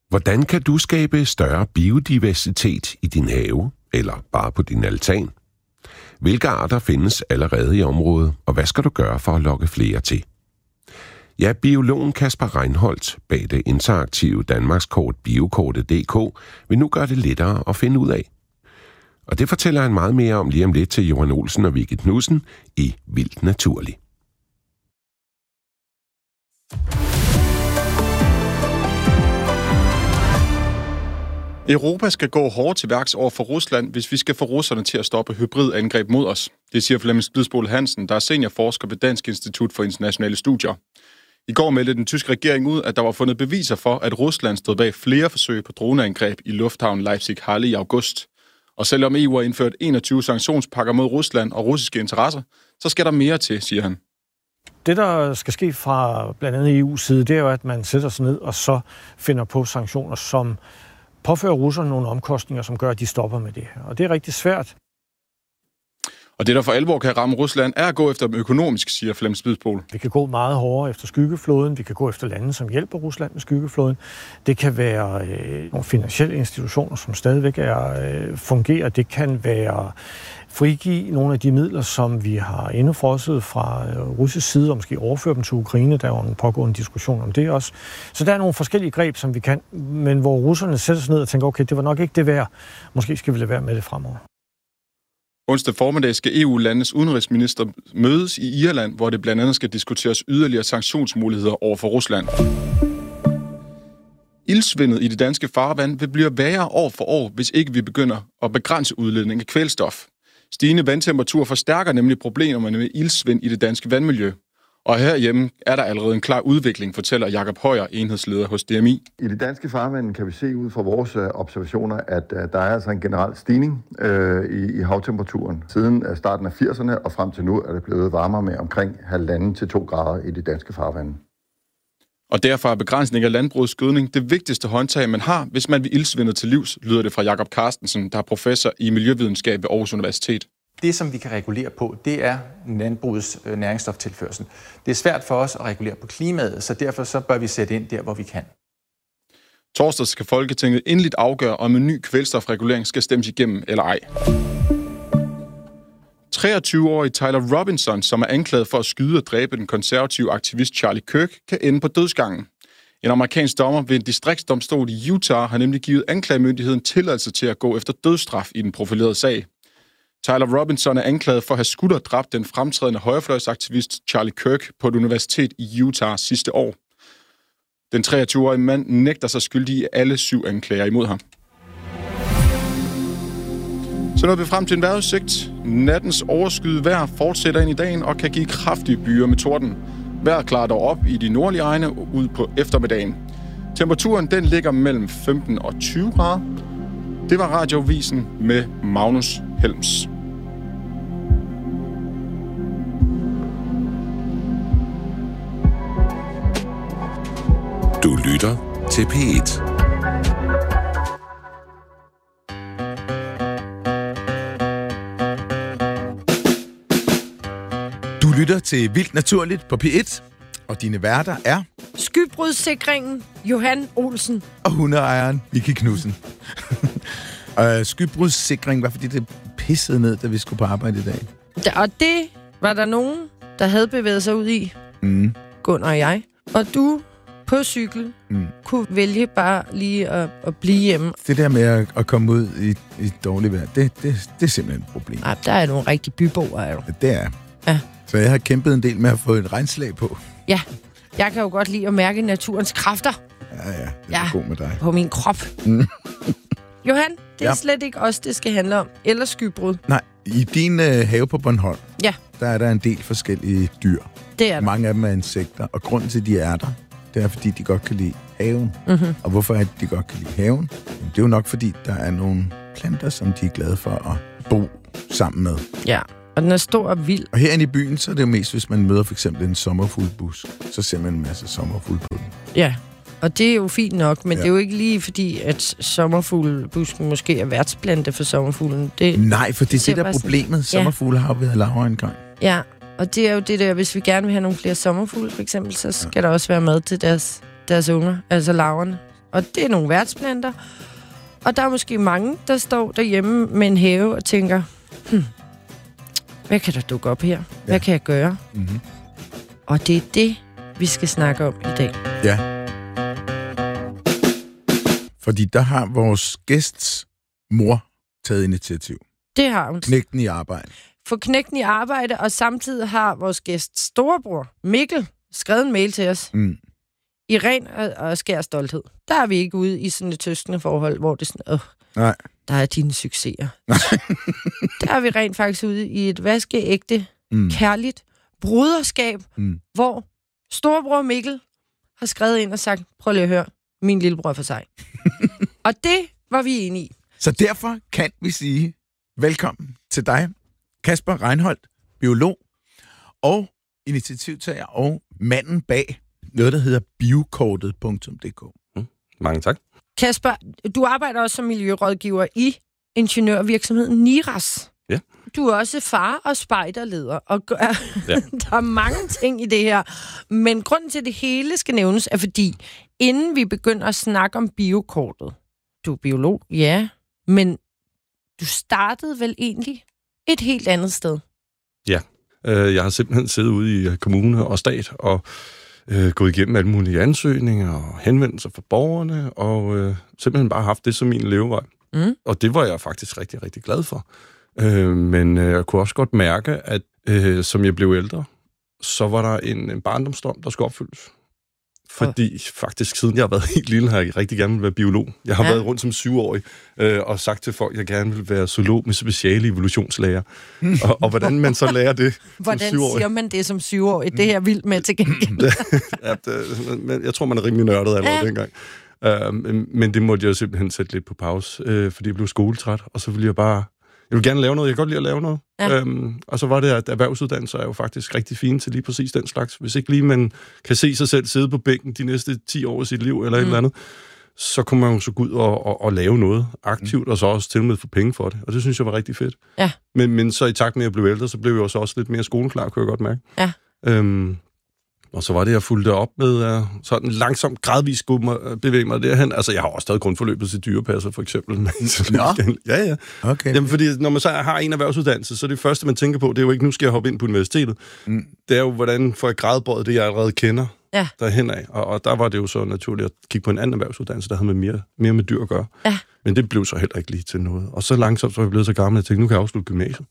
Hvordan kan du skabe større biodiversitet i din have eller bare på din altan? Hvilke arter findes allerede i området, og hvad skal du gøre for at lokke flere til? Ja, biologen Kasper Reinholdt bag det interaktive Danmarkskort Biokortet.dk vil nu gøre det lettere at finde ud af. Og det fortæller han meget mere om lige om lidt til Johan Olsen og Vicky Knudsen i Vildt Naturligt. Europa skal gå hårdt til værks over for Rusland, hvis vi skal få russerne til at stoppe hybridangreb mod os. Det siger Flemming Splidsboel Hansen, der er seniorforsker ved Dansk Institut for Internationale Studier. I går meldte den tyske regering ud, at der var fundet beviser for, at Rusland stod bag flere forsøg på droneangreb i lufthavnen Leipzig-Halle i august. Og selvom EU har indført 21 sanktionspakker mod Rusland og russiske interesser, så skal der mere til, siger han. Det, der skal ske fra blandt andet EU's side, det er jo, at man sætter sig ned og så finder på sanktioner, som påfører russerne nogle omkostninger, som gør, at de stopper med det her. Og det er rigtig svært. Og det, der for alvor kan ramme Rusland, er at gå efter dem økonomisk, siger Flemming Splidsboel. Vi kan gå meget hårdere efter skyggeflåden. Vi kan gå efter lande, som hjælper Rusland med skyggeflåden. Det kan være nogle finansielle institutioner, som stadigvæk fungerer. Det kan være frigive nogle af de midler, som vi har indefrosset fra russisk side, og måske overføre dem til Ukraine. Der er jo en pågående diskussion om det også. Så der er nogle forskellige greb, som vi kan, men hvor russerne sætter sig ned og tænker, okay, det var nok ikke det værd. Måske skal vi lade være med det fremover. Onsdag formiddag skal EU-landenes udenrigsminister mødes i Irland, hvor det blandt andet skal diskuteres yderligere sanktionsmuligheder over for Rusland. Ildsvindet i det danske farvand vil blive værre år for år, hvis ikke vi begynder at begrænse udledning af kvælstof. Stigende vandtemperatur forstærker nemlig problemerne med ildsvind i det danske vandmiljø. Og herhjemme er der allerede en klar udvikling, fortæller Jakob Højer, enhedsleder hos DMI. I det danske farvand kan vi se ud fra vores observationer, at der er altså en generel stigning i havtemperaturen. Siden starten af 80'erne og frem til nu er det blevet varmere med omkring 1,5 til 2 grader i det danske farvand. Og derfor er begrænsning af landbrugets gødning det vigtigste håndtag, man har, hvis man vil ildsvindet til livs, lyder det fra Jakob Carstensen, der er professor i miljøvidenskab ved Aarhus Universitet. Det, som vi kan regulere på, det er landbrugets næringsstoftilførsel. Det er svært for os at regulere på klimaet, så derfor så bør vi sætte ind der, hvor vi kan. Torsdag skal Folketinget endeligt afgøre, om en ny kvælstofregulering skal stemmes igennem eller ej. 23-årige Tyler Robinson, som er anklaget for at skyde og dræbe den konservative aktivist Charlie Kirk, kan ende på dødsgangen. En amerikansk dommer ved en distriktsdomstol i Utah har nemlig givet anklagemyndigheden tilladelse til at gå efter dødsstraf i den profilerede sag. Tyler Robinson er anklaget for at have skudt og dræbt den fremtrædende højrefløjsaktivist Charlie Kirk på et universitet i Utah sidste år. Den 23-årige mand nægter sig skyldig i alle 7 anklager imod ham. Så nåede vi frem til en vejrudsigt. Nattens overskyet vejr fortsætter ind i dagen og kan give kraftige byer med torden. Vejret klarer dog op i de nordlige egne ud på eftermiddagen. Temperaturen den ligger mellem 15 og 20 grader. Det var Radiovisen med Magnus Helms. Du lytter til P1. Du lytter til Vildt Naturligt på P1, og dine værter er Skybrudssikringen, Johan Olsen. Og hundeejeren, Vicky Knudsen. Skybrudssikring var fordi det pissede ned, da vi skulle på arbejde i dag. Og det var der nogen, der havde bevæget sig ud i. Gunnar og jeg. Og du på cykel kunne vælge bare lige at blive hjemme. Det der med at komme ud i dårligt vejr, det er simpelthen et problem. Ej, der er nogle rigtige byboer, er du. Ja, det er. Ja. Så jeg har kæmpet en del med at få et regnslag på. Ja, jeg kan jo godt lide at mærke naturens kræfter. Ja, det er god med dig. På min krop. Johan, det er slet ikke os, det skal handle om. Eller skybrud. Nej, i din have på Bornholm, ja, der er der en del forskellige dyr. Det er der. Mange af dem er insekter, og grunden til, at de er der, det er, fordi de godt kan lide haven. Mm-hmm. Og hvorfor er det, de godt kan lide haven? Det er jo nok, fordi der er nogle planter, som de er glade for at bo sammen med. Ja, og den er stor og vild. Og herinde i byen, så er det jo mest, hvis man møder for eksempel en sommerfuglebus, så ser man en masse sommerfugle på den. Ja, og det er jo fint nok, men det er jo ikke lige fordi, at sommerfuglebusken måske er værtsplante for sommerfuglen. Nej, for det er det, der er problemet. Sommerfugle har jo været lavere engang. Ja, og det er jo det der, hvis vi gerne vil have nogle flere sommerfugle, for eksempel, så skal der også være mad til deres unger, altså larverne. og det er nogle værtsplanter. Og der er måske mange, der står derhjemme med en have og tænker, hvad kan der dukke op her? Hvad kan jeg gøre? Mm-hmm. Og det er det, vi skal snakke om i dag. Ja. Fordi der har vores gæsts mor taget initiativ. Det har hun. Knægten i arbejde. For knægten i arbejde, og samtidig har vores gæsts storebror, Mikkel, skrevet en mail til os. I ren og skær stolthed. Der er vi ikke ude i sådan et søskende forhold, hvor det er sådan, nej. Der er dine succeser. Der er vi rent faktisk ude i et vaskeægte, kærligt broderskab, hvor storebror Mikkel har skrevet ind og sagt, prøv lige at høre, min lillebror for sig. Og det var vi enige i. Så derfor kan vi sige velkommen til dig, Kasper Reinholdt, biolog og initiativtager og manden bag noget, der hedder biokortet.dk. Mange tak. Kasper, du arbejder også som miljørådgiver i ingeniørvirksomheden Niras. Ja. Du er også far og spejderleder, og der er mange ting i det her. Men grunden til, at det hele skal nævnes, er fordi, inden vi begynder at snakke om biokortet, du er biolog, ja, men du startede vel egentlig et helt andet sted? Ja, jeg har simpelthen siddet ude i kommune og stat og gået igennem alle mulige ansøgninger og henvendelser fra borgerne, og simpelthen bare haft det som min levevej. Og det var jeg faktisk rigtig, rigtig glad for. Men jeg kunne også godt mærke, at som jeg blev ældre, så var der en barndomsdrøm, der skulle opfyldes. Fordi faktisk siden jeg har været helt lille, har jeg rigtig gerne vil være biolog. Jeg har været rundt som 7-årig og sagt til folk, at jeg gerne vil være zoolog med speciale evolutionslærer. Og hvordan man så lærer det hvordan som 7-årig? Siger man det som 7-årig? Det er jeg vildt med til gengæld. Jeg tror, man er rimelig nørdet allerede dengang. Men det måtte jeg simpelthen sætte lidt på pause, fordi jeg blev skoletræt, og så ville jeg vil gerne lave noget. Jeg kan godt lide at lave noget. Ja. Og så var det, at erhvervsuddannelser er jo faktisk rigtig fine til lige præcis den slags. Hvis ikke lige man kan se sig selv sidde på bænken de næste 10 år af sit liv, eller et eller andet, så kunne man jo så gå ud og lave noget aktivt, og så også til og med få penge for det. Og det synes jeg var rigtig fedt. Ja. Men så i takt med, at jeg blev ældre, så blev jeg også lidt mere skoleklar, kunne jeg godt mærke. Ja. Og så var det, jeg fulgte op med sådan langsomt, gradvist bevæge mig derhen. Altså, jeg har også taget grundforløbet til dyrepasser, for eksempel. Ja. Okay. Jamen, fordi når man så har en erhvervsuddannelse, så det første, man tænker på, det er jo ikke, nu skal jeg hoppe ind på universitetet. Det er jo, hvordan får jeg gradbøjet det, jeg allerede kender derhen af. Og der var det jo så naturligt at kigge på en anden erhvervsuddannelse, der havde med mere med dyr at gøre. Ja. Men det blev så heller ikke lige til noget. Og så langsomt så var jeg blevet så gammel, at jeg tænkte, nu kan jeg afslutte gymnasiet.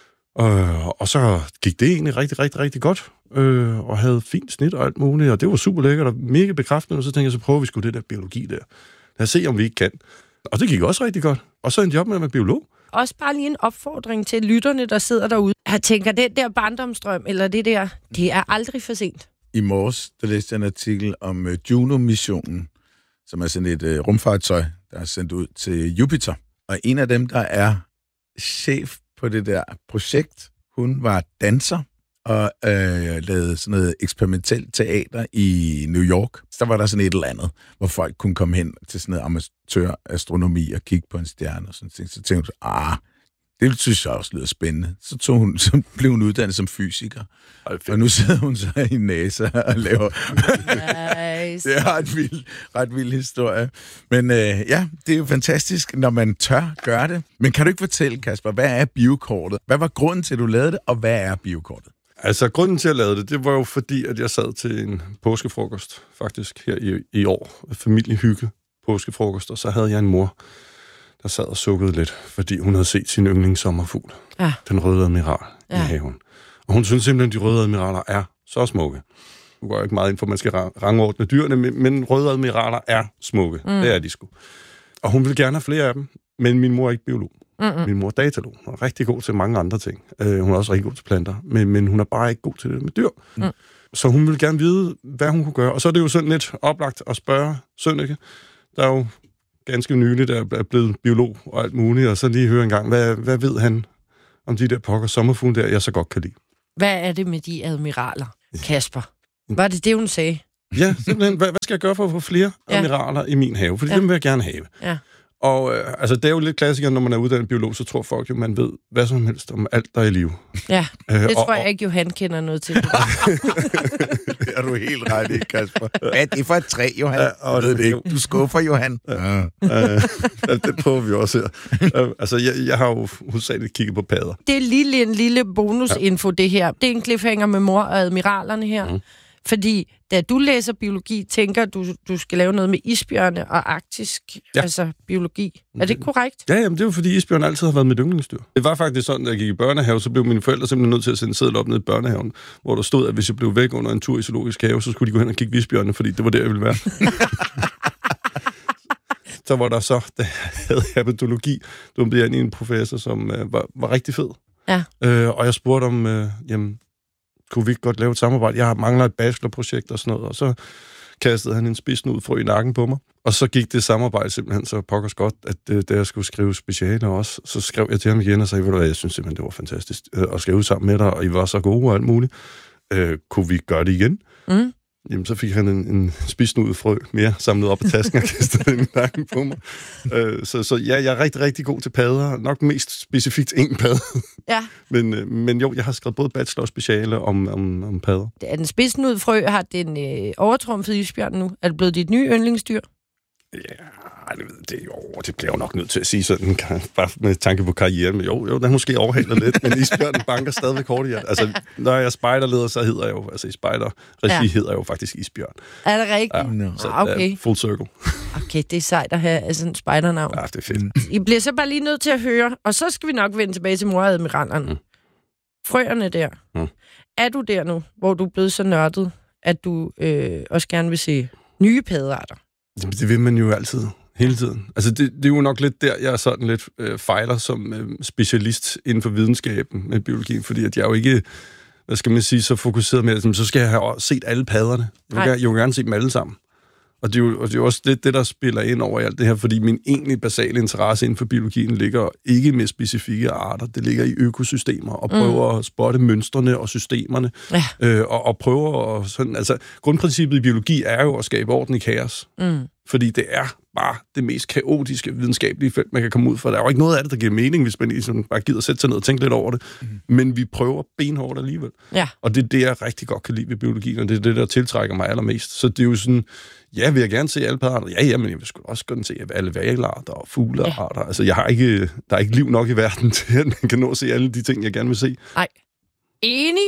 Og så gik det egentlig rigtig, rigtig, rigtig godt, og havde fint snit og alt muligt, og det var super lækkert og mega bekræftende, og så tænkte jeg, så prøver vi sgu det der biologi der. Lad os se, om vi ikke kan. Og det gik også rigtig godt. Og så endte jeg op med at være biolog. Også bare lige en opfordring til lytterne, der sidder derude. Jeg tænker, det der barndomsdrøm, eller det der, det er aldrig for sent. I morges, der læste jeg en artikel om Juno-missionen, som er sådan et rumfartøj, der er sendt ud til Jupiter. Og en af dem, der er chef på det der projekt, hun var danser og lavede sådan noget eksperimentelt teater i New York. Så der var der sådan et eller andet, hvor folk kunne komme hen til sådan noget amatørastronomi og kigge på en stjerne og sådan ting. Så tænkte hun, det synes jeg også lyder spændende. Så blev hun uddannet som fysiker. Og nu sidder hun så i NASA og laver... Nice. Det er ret vild historie. Men det er jo fantastisk, når man tør gøre det. Men kan du ikke fortælle, Kasper, hvad er biokortet? Hvad var grunden til, at du lavede det, og hvad er biokortet? Altså, grunden til, at jeg lavede det var jo fordi, at jeg sad til en påskefrokost, faktisk, her i år. Familiehygge påskefrokost, og så havde jeg en mor, der sad og sukkede lidt, fordi hun havde set sin yndlingssommerfugl. Ja. Den røde admiral i haven. Og hun synes simpelthen, at de røde admiraler er så smukke. Nu går jeg ikke meget ind for, at man skal rangordne dyrene, men røde admiraler er smukke. Det er de sgu. Og hun vil gerne have flere af dem, men min mor er ikke biolog. Min mor er datalog. Hun er rigtig god til mange andre ting. Hun er også rigtig god til planter, men hun er bare ikke god til det med dyr. Så hun vil gerne vide, hvad hun kunne gøre. Og så er det jo sådan lidt oplagt at spørge Sønneke, der er jo ganske nyligt, der er blevet biolog og alt muligt, og så lige høre en gang, hvad ved han om de der pokker sommerfugle der, jeg så godt kan lide. Hvad er det med de admiraler, Kasper? Var det, hun sagde? Ja, simpelthen. Hvad skal jeg gøre for at få flere admiraler i min have? Fordi dem vil jeg gerne have. Ja. Og altså, det er jo lidt klassikeren, når man er uddannet biolog, så tror folk jo, man ved hvad som helst om alt, der er i live. Ja, det tror jeg ikke, Johan kender noget til. Det er du helt ret i, Kasper. Hvad er det for et træ, Johan? Ja, og det ikke. Du skuffer, Johan. Det prøver vi også her. Altså, jeg har jo hovedsageligt kigget på padder. Det er en lille bonusinfo, det her. Det er en cliffhanger med mor og admiralerne her. Fordi da du læser biologi, tænker du skal lave noget med isbjørne og arktisk altså biologi. Er det korrekt? Ja, jamen, det er jo fordi isbjørne altid har været mit yndlingsdyr. Det var faktisk sådan, da jeg gik i børnehave, så blev mine forældre simpelthen nødt til at sende seddel op ned i børnehaven, hvor der stod, at hvis jeg blev væk under en tur i zoologisk have, så skulle de gå hen og kigge isbjørne, fordi det var der, jeg ville være. Så var der så, da jeg havde herpetologi, dumpede jeg ind i en professor, som var rigtig fed. Ja. Og jeg spurgte om, jamen, kunne vi ikke godt lave et samarbejde? Jeg mangler et bachelorprojekt og sådan noget, og så kastede han en spidsnudfrø i nakken på mig. Og så gik det samarbejde simpelthen så pokkers godt, at da jeg skulle skrive specialer også, så skrev jeg til ham igen og sagde, ved du hvad, jeg synes simpelthen, det var fantastisk at skrive sammen med dig, og I var så gode og alt muligt. Kunne vi gøre det igen? Mm. Jamen, så fik han en spidsnudfrø mere samlet op af tasken og kastede den i nakken på mig. Så ja, jeg er rigtig, rigtig god til padder. Nok mest specifikt en padde. Ja. Men jo, jeg har skrevet både bachelor og speciale om padder. Er den spidsnudfrø, har den overtrumfet isbjørn nu? Er det blevet dit nye yndlingsdyr? Ja, det bliver jo nok nødt til at sige sådan, bare med tanke på karrieren, men jo, den måske overhaler lidt, men isbjørnen banker stadigvæk hårdt i. Altså, når jeg er spejderleder, så hedder jeg jo, altså i spejderregi hedder jeg jo faktisk isbjørn. Er det rigtigt? Ja, no. Så okay. Full circle. Okay, det er sejt at have sådan en spejdernavn. Ja, det er fedt. I bliver så bare lige nødt til at høre, og så skal vi nok vende tilbage til mor og admiralerne. Frøerne der. Er du der nu, hvor du er blevet så nørdet, at du også gerne vil se nye paddearter? Det vil man jo altid. Hele tiden. Altså, det er jo nok lidt der, jeg er sådan lidt fejler som specialist inden for videnskaben med biologien, fordi at jeg jo ikke, hvad skal man sige, så fokuseret med det, så skal jeg have set alle padderne. Jeg vil gerne se dem alle sammen. Og det er jo også lidt det, der spiller ind over alt det her, fordi min egentlig basale interesse inden for biologien ligger ikke med specifikke arter, det ligger i økosystemer, og prøver at spotte mønstrene og systemerne, og prøver at sådan, altså, grundprincippet i biologi er jo at skabe orden i kaos. Fordi det er bare det mest kaotiske videnskabelige felt, man kan komme ud fra. Der er jo ikke noget af det, der giver mening, hvis man ligesom bare gider sætte sig ned og tænke lidt over det. Men vi prøver benhårdt alligevel. Ja. Og det er det, jeg rigtig godt kan lide ved biologien, og det er det, der tiltrækker mig allermest. Så det er jo sådan, ja, vil jeg gerne se alle paddearter? Ja, men jeg vil sgu også gerne se alle valarter og fuglearter. Altså, der er ikke liv nok i verden til, at man kan nå at se alle de ting, jeg gerne vil se. Nej. Enig?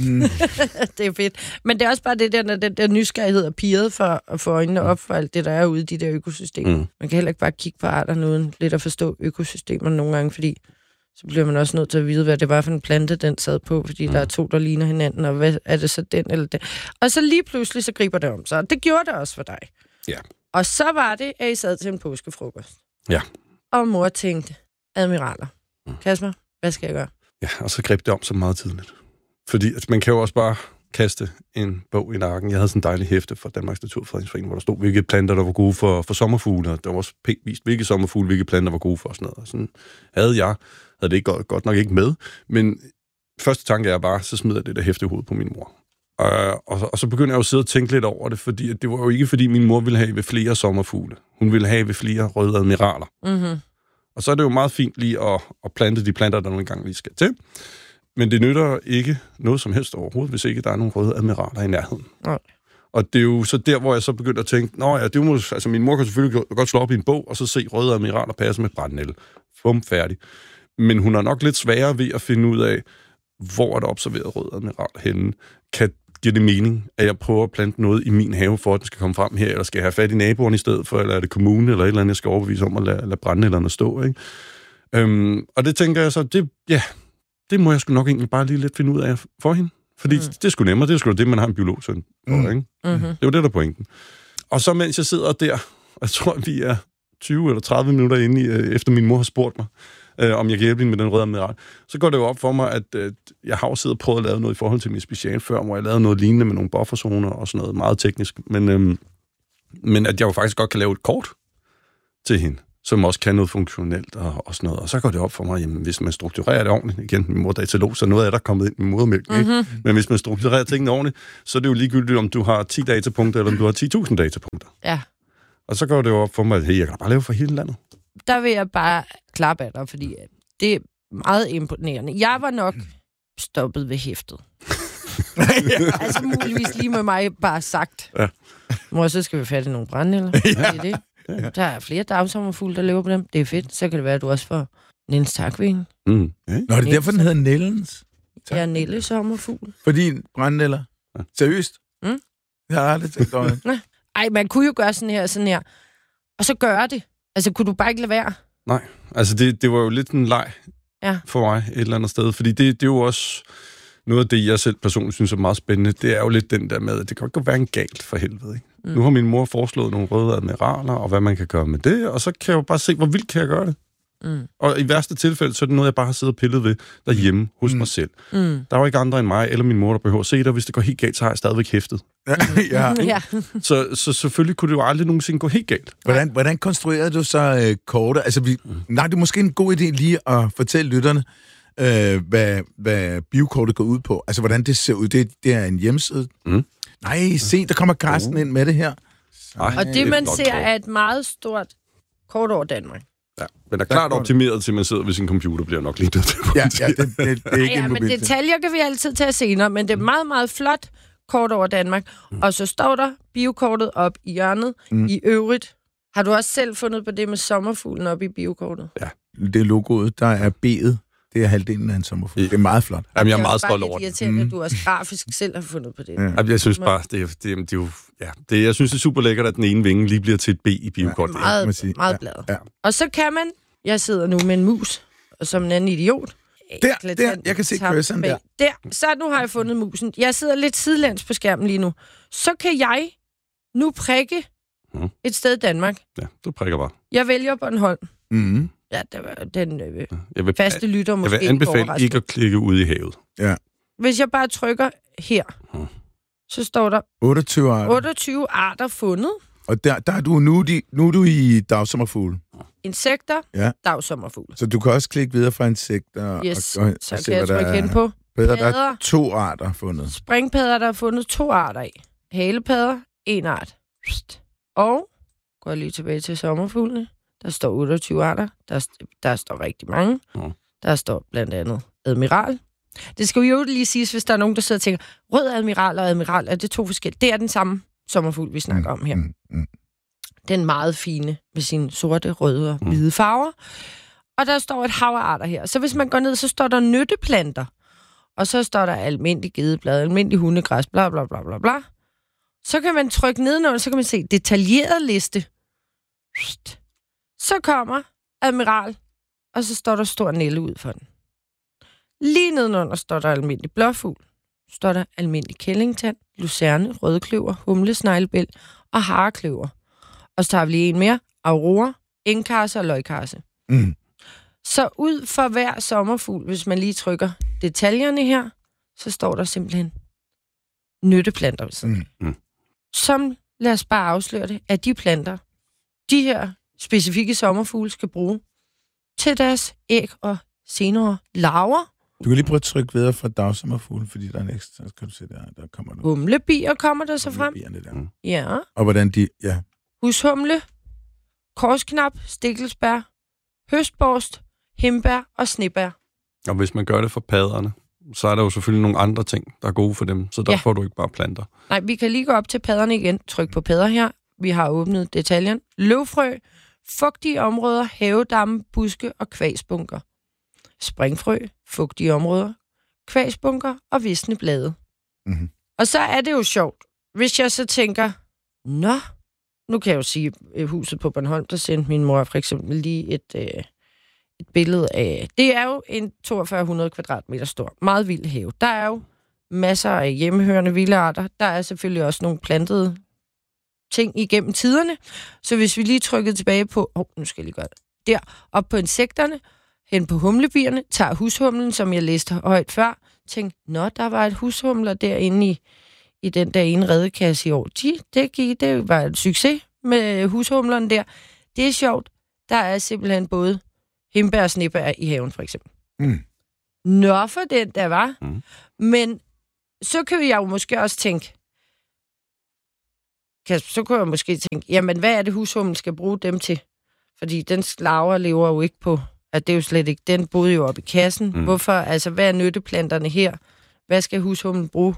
Det er fedt. Men det er også bare det der, når den der nysgerrighed er pirret for at få øjnene op for alt det, der er ude i de der økosystemer. Man kan heller ikke bare kigge på arterne uden lidt at forstå økosystemerne nogle gange, fordi så bliver man også nødt til at vide, hvad det var for en plante, den sad på, fordi der er to, der ligner hinanden, og hvad er det så den eller den? Og så lige pludselig, så griber det om sig. Og det gjorde det også for dig. Ja. Og så var det, at I sad til en påskefrokost. Ja. Og mor tænkte, admiraler. Kasper, hvad skal jeg gøre? Ja, og så greb det om så meget tidligt. Fordi at man kan jo også bare kaste en bog i nakken. Jeg havde sådan en dejlig hæfte fra Danmarks Naturfredningsforening, hvor der stod, hvilke planter, der var gode for sommerfugle. Der var også pænt vist, hvilke sommerfugle, hvilke planter var gode for og sådan noget. Og sådan havde det ikke godt nok ikke med. Men første tanke er bare, så smider jeg det der hæfte i hovedet på min mor. Og så begynder jeg jo at sidde og tænke lidt over det, fordi det var jo ikke, fordi min mor ville have ved flere sommerfugle. Hun ville have ved flere røde admiraler. Mm-hmm. Og så er det jo meget fint lige at plante de planter, der nogle gange lige skal til. Men det nytter ikke noget som helst overhovedet, hvis ikke der er nogle røde admiraler i nærheden. Nej. Og det er jo så der, hvor jeg så begyndte at tænke, altså min mor kan selvfølgelig godt slå op i en bog, og så se røde admiraler passe med brændenælde. Fum, færdig. Men hun er nok lidt sværere ved at finde ud af, hvor er der observeret røde admiraler henne. Giver det mening, at jeg prøver at plante noget i min have, for at den skal komme frem her, eller skal jeg have fat i naboen i stedet for, eller er det kommune, eller et eller andet, jeg skal overbevise om at lade brændenælderne stå, ikke? Og det tænker jeg så, det må jeg sgu nok egentlig bare lige lidt finde ud af for hende. Fordi det er sgu nemmere, det er sgu det, man har en biologsøn for, ikke? Mm-hmm. Det er jo det, der er pointen. Og så mens jeg sidder der, og jeg tror, vi er 20 eller 30 minutter inde efter min mor har spurgt mig, om jeg kan hjælpe hende med den røde admiral, så går det jo op for mig, at jeg har jo siddet og prøvet at lave noget i forhold til min special før, hvor jeg lavede noget lignende med nogle bufferzoner og sådan noget meget teknisk. Men at jeg jo faktisk godt kan lave et kort til hende, som også kan noget funktionelt og sådan noget. Og så går det op for mig, jamen, hvis man strukturerer det ordentligt, igen, min mor er datalog, så noget af der er kommet ind i modermælken, ikke? Men hvis man strukturerer tingene ordentligt, så er det jo ligegyldigt, om du har 10 datapunkter, eller om du har 10.000 datapunkter. Ja. Og så går det jo op for mig, at hey, jeg kan bare lave for hele landet. der vil jeg bare klappe af dig, fordi det er meget imponerende. Jeg var nok stoppet ved hæftet. Altså muligvis lige med mig bare sagt. Ja. Mor, så skal vi fatte nogle brændenælder. Ja. Det er det. Ja. Der er flere dagsommerfugle, der lever på dem. Det er fedt. Så kan det være, at du også får Niels Takvin. Mm. Ja. Nå, det er derfor, den hedder Nellens. Ja, Nelle sommerfugl. Fordi brændenælder. Ja. Seriøst? Mm. Jeg har aldrig tænkt over det. Ej, man kunne jo gøre sådan her. Og så gøre det. Altså, kunne du bare ikke lade være? Nej, altså det var jo lidt en leg for mig et eller andet sted. Fordi det er jo også noget af det, jeg selv personligt synes er meget spændende. Det er jo lidt den der med, at det kan ikke være en galt for helvede, ikke? Mm. Nu har min mor foreslået nogle røde admiraler, og hvad man kan gøre med det, og så kan jeg jo bare se, hvor vildt kan jeg gøre det. Mm. Og i værste tilfælde, så er det noget, jeg bare har siddet og pillet ved derhjemme hos mig selv. Mm. Der er jo ikke andre end mig eller min mor, der behøver at se det, og hvis det går helt galt, så har jeg stadigvæk hæftet. Ja. Så selvfølgelig kunne det jo aldrig nogensinde gå helt galt. Hvordan konstruerede du så kortet? Altså, det er måske en god idé lige at fortælle lytterne, hvad biokortet går ud på. Altså, hvordan det ser ud. Det er en hjemmeside. Mm. Nej, se, der kommer Carsten ind med det her. Og det, man ser, er et meget stort kort over Danmark. Ja, men er klart optimeret til, man sidder ved sin computer, bliver nok lidt det. Ja, det er ikke en men detaljer kan vi altid tage senere, men det er meget, meget flot kort over Danmark. Og så står der biokortet op i hjørnet. I øvrigt, har du også selv fundet på det med sommerfuglen op i biokortet? Ja, det er logoet, der er B'et. Det er halvdelen af en sommerfugl. Det er meget flot. Jamen, jeg er meget stolt over det. Det er irriterende, at du også grafisk selv har fundet på det. Ja. Jamen, jeg synes bare, jeg synes, det er super lækkert, at den ene vinge lige bliver til et B i biokortet. Meget bladet. Ja. Og så kan man... Jeg sidder nu med en mus, som en anden idiot. Der, jeg kan se curseren der. Så nu har jeg fundet musen. Jeg sidder lidt sidelæns på skærmen lige nu. Så kan jeg nu prikke et sted i Danmark. Ja, du prikker bare. Jeg vælger Bornholm. Mm-hmm. Ja, det var den faste lytter måske. Jeg vil anbefale ikke at klikke ud i havet. Ja. Hvis jeg bare trykker her, så står der 28 arter fundet. Og der er du nu er du i dagsommerfugle. Insekter, dagsommerfugle. Så du kan også klikke videre fra insekter. Yes, og så kan jeg trykke hen på padder. Der er 2 arter fundet. Springpadder, der er fundet 2 arter af. Halepadder, 1 art. Og går lige tilbage til sommerfuglene. Der står 28 arter. Der står rigtig mange. Der står blandt andet admiral. Det skal jo lige siges, hvis der er nogen, der sidder og tænker, rød admiral og admiral, er det 2 forskellige? Det er den samme sommerfugl, vi snakker om her. Den meget fine med sine sorte, røde og hvide farver. Og der står et hav af arter her. Så hvis man går ned, så står der nytteplanter. Og så står der almindelig gedeblad, almindelig hundegræs, bla bla bla bla bla. Så kan man trykke nedenunder, så kan man se detaljeret liste. Så kommer admiral, og så står der stor nælle ud for den. Lige nedenunder står der almindelig blåfugl. Står der almindelig kællingtand, lucerne, rødkløver, humle, sneglebæl og harekløver. Og så tager vi lige en mere. Aurora, engkarse og løgkarse. Mm. Så ud for hver sommerfugl, hvis man lige trykker detaljerne her, så står der simpelthen nytteplanter. Som, lad os bare afsløre det, at de planter, de her specifikke sommerfugle skal bruge til deres æg og senere larver. Du kan lige prøve at trykke videre fra dagsommerfugle, fordi der er en ekstra, så kan du se der kommer noget. Humlebier kommer der så frem. Der. Ja. Og hvordan de, Hushumle, korsknap, stikkelsbær, høstborst, himbær og snebær. Og hvis man gør det for padderne, så er der jo selvfølgelig nogle andre ting, der er gode for dem, så der får du ikke bare planter. Nej, vi kan lige gå op til padderne igen. Tryk på padder her. Vi har åbnet detaljen. Løvfrø, fugtige områder, havedamme, buske og kvagsbunker. Springfrø, fugtige områder, kvagsbunker og visne blade. Mm-hmm. Og så er det jo sjovt, hvis jeg så tænker, nu kan jeg jo sige, huset på Bornholm, der sendte min mor for eksempel lige et billede af. Det er jo en 4200 kvadratmeter stor, meget vild have. Der er jo masser af hjemmehørende vilde arter. Der er selvfølgelig også nogle plantede ting igennem tiderne. Så hvis vi lige trykker tilbage på, nu skal jeg lige gøre det, der, op på insekterne, hen på humlebierne, tager hushumlen, som jeg læste højt før, tænkte, der var et hushumler derinde i den der ene redekasse i år. Det var en succes med hushumlerne der. Det er sjovt. Der er simpelthen både himbær og snebær i haven, for eksempel. For den der var. Men så kan jeg jo måske også tænke, jamen hvad er det hushumlen skal bruge dem til? Fordi den larver lever jo ikke på, at det er jo slet ikke, den boede jo oppe i kassen. Hvorfor, altså hvad er nytteplanterne her? Hvad skal hushumlen bruge?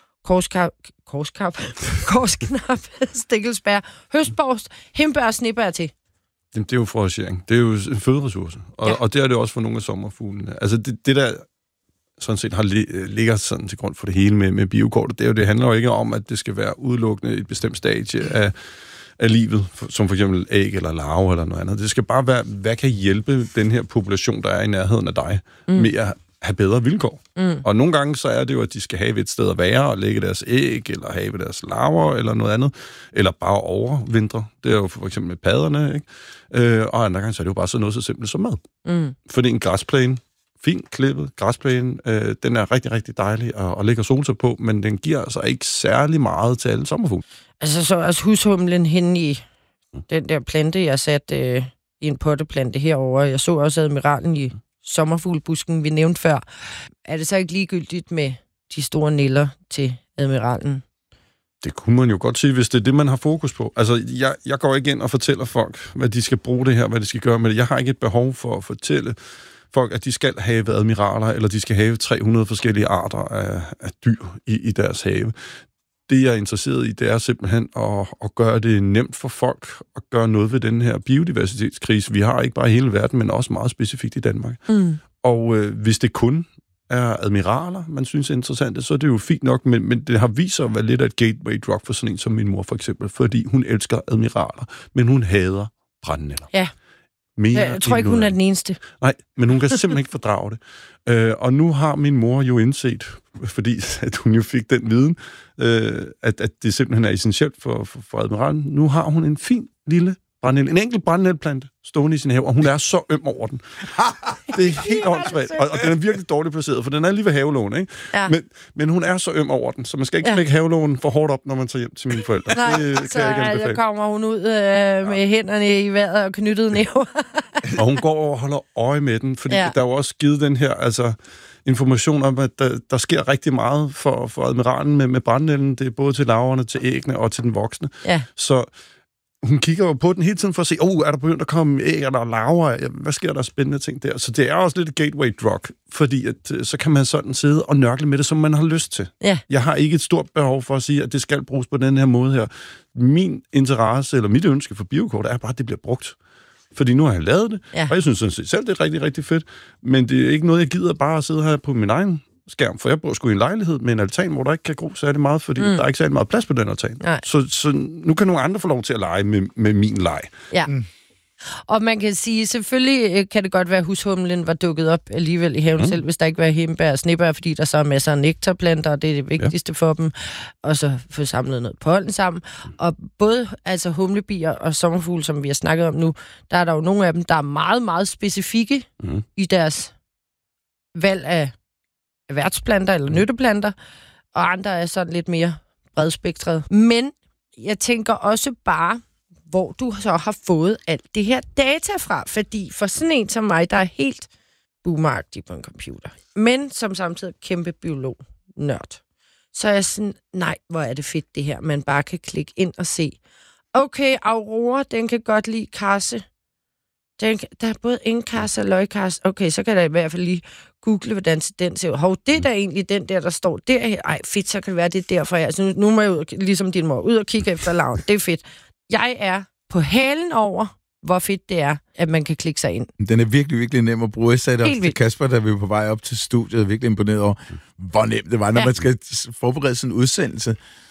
Korsknap, stikkelsbær, høstborst, hindbær og snebær til. Det er jo foragering. Det er jo en føderessource. Og det er det også for nogle af sommerfuglene. Altså det der sådan set ligger sådan til grund for det hele med biokortet, det handler jo ikke om, at det skal være udelukkende et bestemt stadie af livet, som for eksempel æg eller larve eller noget andet. Det skal bare være, hvad kan hjælpe den her population, der er i nærheden af dig, med at have bedre vilkår. Og nogle gange så er det jo, at de skal have et sted at være og lægge deres æg, eller have deres larver, eller noget andet, eller bare overvintre. Det er jo for eksempel med padderne, ikke? Og andre gange så er det jo bare sådan noget så simpelt som mad. Fordi en græsplæne, fint klippet græsplæne, den er rigtig, rigtig dejlig at lægge sol sig på, men den giver altså ikke særlig meget til alle sommerfugle. Altså så også hushumlen henne i den der plante, jeg satte i en potteplante herover. Jeg så også admiralen i sommerfuglebusken, vi nævnte før. Er det så ikke ligegyldigt med de store niller til admiralen? Det kunne man jo godt sige, hvis det er det, man har fokus på. Altså, jeg går ikke ind og fortæller folk, hvad de skal bruge det her, hvad de skal gøre med det. Jeg har ikke et behov for at fortælle folk, at de skal have admiraler, eller de skal have 300 forskellige arter af dyr i deres have. Det, jeg er interesseret i, det er simpelthen at gøre det nemt for folk at gøre noget ved den her biodiversitetskrise. Vi har ikke bare i hele verden, men også meget specifikt i Danmark. Og hvis det kun er admiraler, man synes er interessant, så er det jo fint nok, men det har vist sig at være lidt af et gateway drug for sådan en som min mor for eksempel, fordi hun elsker admiraler, men hun hader brændenælder. Ja. Jeg tror ikke, hun er den eneste. Nej, men hun kan simpelthen ikke fordrage det. Og nu har min mor jo indset, fordi at hun jo fik den viden, at det simpelthen er essentielt for admiralen. Nu har hun en fin lille brændnæl, en enkelt brændnælplante stående i sin have, og hun er så øm over den. Det er helt åndssvagt, og den er virkelig dårligt placeret, for den er lige ved havelån, ikke? Ja. Men hun er så øm over den, så man skal ikke smække havelån for hårdt op, når man tager hjem til mine forældre. Nej, det så jeg kommer hun ud med hænderne i vejret og knyttede næver. Og hun går og holder øje med den, fordi der er jo også givet den her, information om, at der sker rigtig meget for admiralen med brændnælden. Det er både til larverne, til æggene og til den voksne. Ja. Så hun kigger jo på den hele tiden for at se, er der begyndt at komme æg, er der larver, hvad sker der spændende ting der? Så det er også lidt et gateway drug, fordi at, så kan man sådan sidde og nørkle med det, som man har lyst til. Ja. Jeg har ikke et stort behov for at sige, at det skal bruges på den her måde her. Min interesse, eller mit ønske for biokort, er bare, at det bliver brugt. Fordi nu har jeg lavet det, og jeg synes sådan set selv, det er rigtig, rigtig fedt, men det er ikke noget, jeg gider bare at sidde her på min egen skærm, for jeg bor sgu i en lejlighed med en altan, hvor der ikke kan gro særlig meget, fordi der er ikke særlig meget plads på den altan. Så nu kan nogle andre få lov til at lege med min leg. Ja. Og man kan sige, selvfølgelig kan det godt være, at hushumlen var dukket op alligevel i haven selv, hvis der ikke var hindbær og snebær, fordi der så er masser af nektarplanter, og det er det vigtigste for dem. Og så få samlet noget pollen sammen. Og både humlebier og sommerfugle, som vi har snakket om nu, der er der jo nogle af dem, der er meget, meget specifikke i deres valg af værtsplanter eller nytteplanter, og andre er sådan lidt mere bredspektret. Men jeg tænker også bare, hvor du så har fået alt det her data fra, fordi for sådan en som mig, der er helt boomeragtig på en computer, men som samtidig er kæmpe biolog-nørd, så er jeg sådan, nej, hvor er det fedt det her, man bare kan klikke ind og se, okay, Aurora, den kan godt lide karse. Der er både indkarse og løgkarse. Okay, så kan jeg i hvert fald lige google, hvordan den ser ud. Hov, det er da egentlig den der står der her. Ej, fedt, så kan det være, det er derfor. Altså, nu må jeg ud, ligesom din mor, ud og kigge efter larven. Det er fedt. Jeg er på halen over, hvor fedt det er, at man kan klikke sig ind. Den er virkelig, virkelig nem at bruge. Jeg sagde også til Kasper, da vi var på vej op til studiet, er virkelig imponeret over, hvor nemt det var, når man skal forberede sådan en udsendelse.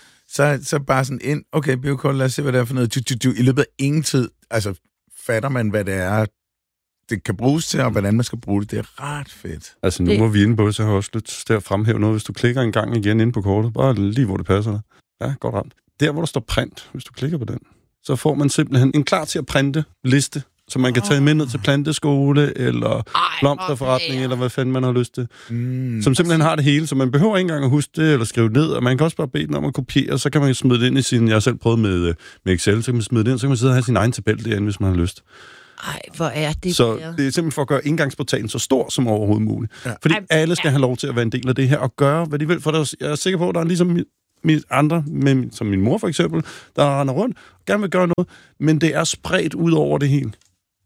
Så bare sådan ind, okay, biokort, lad os se, hvad det er for noget. I løbet af ingen tid, fatter man, hvad det er, det kan bruges til, og hvordan man skal bruge det. Det er ret fedt. Altså, nu hvor vi er inde på det, så har jeg også lyst til at fremhæve noget. Hvis du klikker en gang igen inde på kortet, bare lige hvor det passer dig. Ja, godt ramt. Der, hvor der står print, hvis du klikker på den, så får man simpelthen en klar til at printe liste, så man kan tage med ned til planteskole, eller blomsterforretning, eller hvad fanden man har lyst til. Som simpelthen har det hele, så man behøver ikke engang at huske det, eller skrive ned, og man kan også bare bede den om at kopiere, så kan man smide det ind i sin, jeg har selv prøvet med Excel, så kan man smide det ind, så kan man sidde og have sin egen tabel derinde, hvis man har lyst. Ej, hvor er det så det er simpelthen for at gøre indgangsportalen så stor som overhovedet muligt. Ja. Fordi alle skal have lov til at være en del af det her, og gøre, hvad de vil. For jeg er sikker på, at der er ligesom andre, som min mor for eksempel, der render rundt, gerne vil gøre noget, men det er spredt ud over det hele.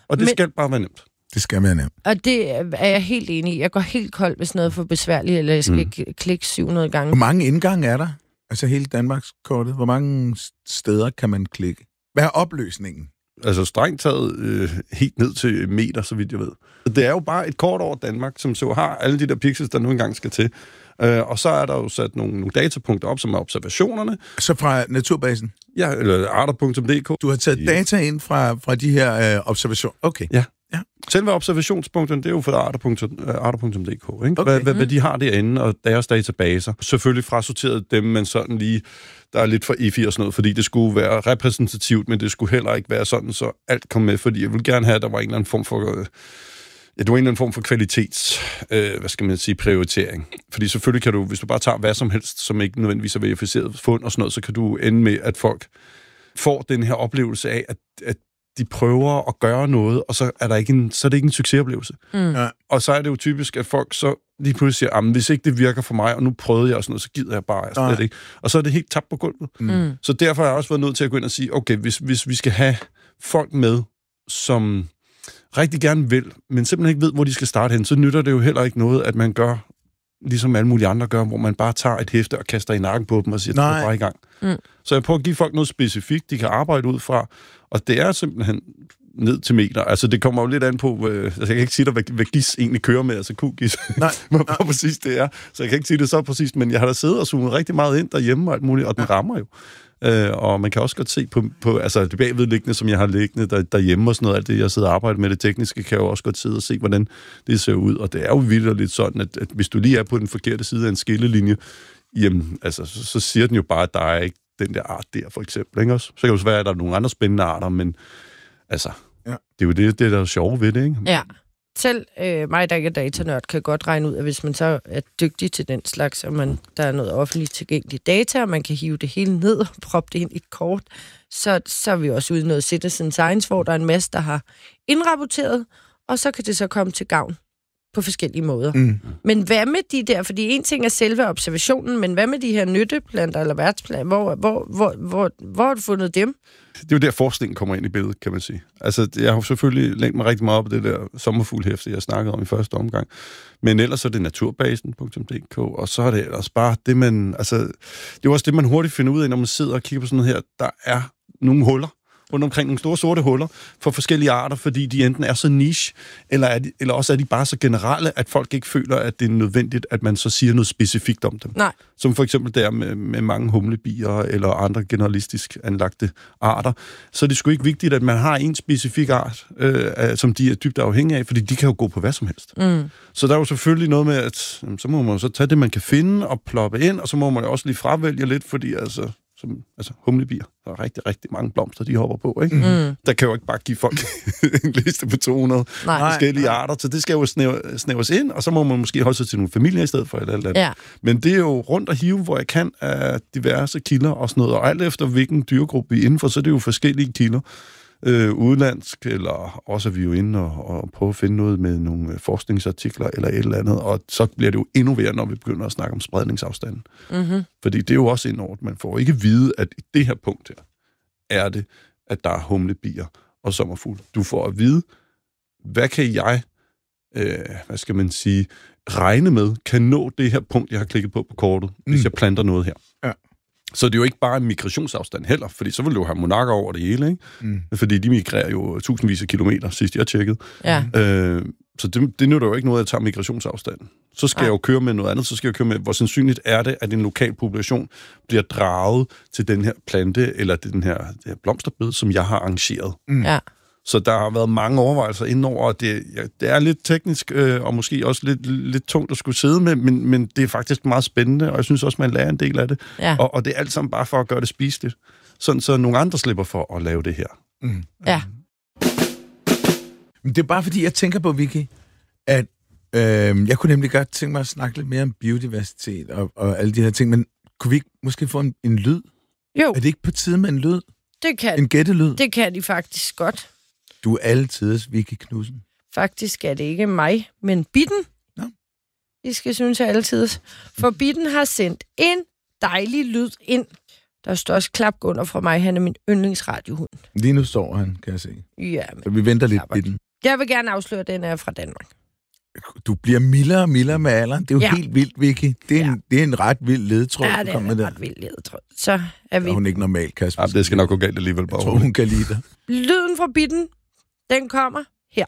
Og det skal bare være nemt. Det skal være nemt. Og det er jeg helt enig i. Jeg går helt kold, hvis noget er for besværligt, eller jeg skal klikke 700 gange. Hvor mange indgange er der? Altså hele Danmarkskortet. Hvor mange steder kan man klikke? Hvad er opløsningen? Altså strengt taget helt ned til meter, så vidt jeg ved. Det er jo bare et kort over Danmark, som så har alle de der pixels, der nu engang skal til. Og så er der jo sat nogle datapunkter op, som er observationerne. Så fra Naturbasen? Ja, eller arter.dk. Du har taget data ind fra de her observationer? Okay. Ja. Selve observationspunkterne, det er jo fra arter.dk, ikke? Okay. Hvad de har derinde, og deres databaser. Selvfølgelig frasorteret dem, men sådan lige, der er lidt for EFI og sådan noget, fordi det skulle være repræsentativt, men det skulle heller ikke være sådan, så alt kom med, fordi jeg ville gerne have, at der var en eller anden form for... det var en eller anden form for kvalitets, prioritering. Fordi selvfølgelig kan du, hvis du bare tager hvad som helst, som ikke nødvendigvis er verificeret fund og sådan noget, så kan du ende med, at folk får den her oplevelse af, at de prøver at gøre noget, og så er det ikke en succesoplevelse. Ja. Og så er det jo typisk, at folk så lige pludselig siger, hvis ikke det virker for mig, og nu prøvede jeg og sådan noget, så gider jeg bare slet ikke. Og så er det helt tabt på gulvet. Så derfor har jeg også været nødt til at gå ind og sige, okay, hvis vi skal have folk med, som rigtig gerne vil, men simpelthen ikke ved, hvor de skal starte hen, så nytter det jo heller ikke noget, at man gør, ligesom alle mulige andre gør, hvor man bare tager et hæfte og kaster i nakken på dem og siger, det er bare i gang. Så jeg prøver at give folk noget specifikt, de kan arbejde ud fra, og det er simpelthen ned til meter. Altså, det kommer jo lidt an på, jeg kan ikke sige dig, hvad GIS egentlig kører med, altså QGIS, hvor præcis det er. Så jeg kan ikke sige det så præcist, men jeg har da siddet og zoomet rigtig meget ind derhjemme og alt muligt, og den rammer jo. Og man kan også godt se på altså det bagvedliggende, som jeg har liggende derhjemme og sådan noget, alt det, jeg sidder og arbejder med det tekniske, kan jeg jo også godt sidde og se, hvordan det ser ud. Og det er jo vildt lidt sådan, at hvis du lige er på den forkerte side af en skillelinje, jamen, altså, så siger den jo bare, at der er ikke den der art der, for eksempel. Ikke også? Så kan det jo være, at der er nogle andre spændende arter, men altså, det er jo det der er sjove ved det, ikke? Ja. Selv mig, der ikke er datanørd, kan godt regne ud, at hvis man så er dygtig til den slags, og der er noget offentligt tilgængeligt data, og man kan hive det hele ned og proppe det ind i et kort, så er vi også ude i noget citizen science, hvor der er en masse, der har indrapporteret, og så kan det så komme til gavn på forskellige måder. Men hvad med de der, fordi en ting er selve observationen, men hvad med de her nytteplanter eller værtsplanter, hvor har du fundet dem? Det er jo der forskningen kommer ind i billedet, kan man sige. Altså, jeg har selvfølgelig længt mig rigtig meget op af det der sommerfuglhæfte, jeg snakkede om i første omgang. Men ellers er det naturbasen.dk, og så er det ellers bare det, man... Altså, det er jo også det, man hurtigt finder ud af, når man sidder og kigger på sådan noget her. Der er nogle rundt omkring nogle store sorte huller for forskellige arter, fordi de enten er så niche, eller også er de bare så generelle, at folk ikke føler, at det er nødvendigt, at man så siger noget specifikt om dem. Nej. Som for eksempel der med mange humlebier eller andre generalistisk anlagte arter. Så er det sgu ikke vigtigt, at man har en specifik art, som de er dybt afhængige af, fordi de kan jo gå på hvad som helst. Så der er jo selvfølgelig noget med, at så må man så tage det, man kan finde og ploppe ind, og så må man også lige fravælge lidt, fordi altså humlebier. Der er rigtig, rigtig mange blomster, de hopper på, ikke? Der kan jo ikke bare give folk en liste på 200 forskellige arter, så det skal jo snævres ind, og så må man måske holde sig til nogle familier i stedet for eller andet. Ja. Men det er jo rundt og hive, hvor jeg kan af diverse kilder og sådan noget, og alt efter hvilken dyregruppe vi er indenfor, så er det jo forskellige kilder. Udenlandsk, eller også er vi jo inde og prøve at finde noget med nogle forskningsartikler eller et eller andet, og så bliver det jo endnu værre, når vi begynder at snakke om spredningsafstanden. Fordi det er jo også indordnet. Man får ikke vide, at i det her punkt her, er det, at der er humlebier og sommerfugle. Du får at vide, hvad kan jeg, regne med, kan nå det her punkt, jeg har klikket på kortet, hvis jeg planter noget her. Ja. Så det er jo ikke bare en migrationsafstand heller, fordi så vil du have monarker over det hele, ikke? Fordi de migrerer jo tusindvis af kilometer, sidst jeg tjekkede. Ja. Så det nytter jo ikke noget, at tage migrationsafstanden. Så skal jeg jo køre med noget andet, så skal jeg køre med, hvor sandsynligt er det, at en lokal population bliver draget til den her plante, eller til det her blomsterbed, som jeg har arrangeret. Ja. Så der har været mange overvejelser indenover, og det er lidt teknisk, og måske også lidt tungt at skulle sidde med, men det er faktisk meget spændende, og jeg synes også, man lærer en del af det. Ja. Og det er alt sammen bare for at gøre det spiseligt, sådan så nogle andre slipper for at lave det her. Ja. Det er bare fordi, jeg tænker på, Vicky, at jeg kunne nemlig godt tænke mig at snakke lidt mere om biodiversitet og alle de her ting, men kunne vi ikke måske få en lyd? Jo. Er det ikke på tide med en lyd? Det kan. En gættelyd? Det kan de faktisk godt. Du er altidens Vicky Knudsen. Faktisk er det ikke mig, men Bitten. Ja. I skal synes, jeg altid. For Bitten har sendt en dejlig lyd ind. Der står også klapgunder fra mig. Han er min yndlingsradiohund. Lige nu står han, kan jeg se. Ja, men så vi venter lidt i den. Jeg vil gerne afsløre, at den er fra Danmark. Du bliver mildere og mildere med alderen. Det er jo helt vildt, Vicky. Det er en ret vild ledetråd. Ja, det er en ret vild ledetråd. Så er vi... hun er ikke normal, Kasper. Ja, det skal nok gå galt alligevel. Jeg tror, hun kan lide dig. Lyden fra bitten, den kommer her.